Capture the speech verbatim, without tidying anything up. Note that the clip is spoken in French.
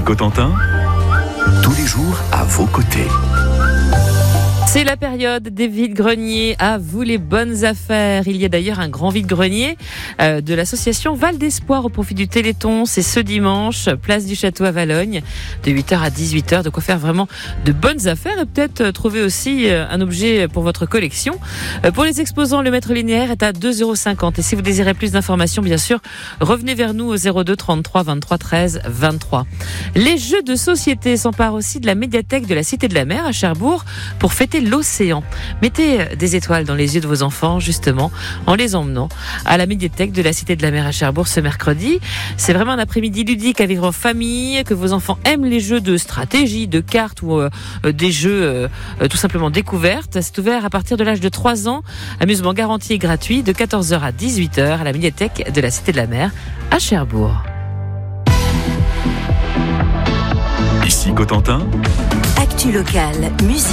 Cotentin, tous les jours à vos côtés. C'est la période des vides-greniers. À vous les bonnes affaires. Il y a d'ailleurs un grand vide-grenier euh, de l'association Val d'Espoir au profit du Téléthon. C'est ce dimanche, place du Château à Valogne, de huit heures à dix-huit heures. De quoi faire vraiment de bonnes affaires et peut-être trouver aussi euh, un objet pour votre collection. Euh, pour les exposants, le mètre linéaire est à deux euros cinquante. Et si vous désirez plus d'informations, bien sûr, revenez vers nous au zéro deux trente-trois vingt-trois treize vingt-trois. Les jeux de société s'emparent aussi de la médiathèque de la Cité de la Mer à Cherbourg pour fêter l'océan. Mettez des étoiles dans les yeux de vos enfants, justement, en les emmenant à la médiathèque de la Cité de la Mer à Cherbourg ce mercredi. C'est vraiment un après-midi ludique à vivre en famille, que vos enfants aiment les jeux de stratégie, de cartes ou euh, des jeux euh, tout simplement découvertes. C'est ouvert à partir de l'âge de trois ans. Amusement garanti et gratuit de quatorze heures à dix-huit heures à la médiathèque de la Cité de la Mer à Cherbourg. Ici Cotentin, Actu locale, musique.